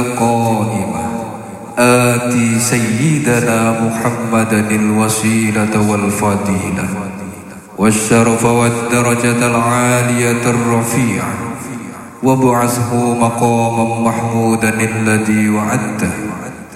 قائمة آتي سيدنا محمدا الوسيلة والفضيلة والشرف والدرجة العالية الرفيعة وابعثه مقاما محمودا الذي وعدته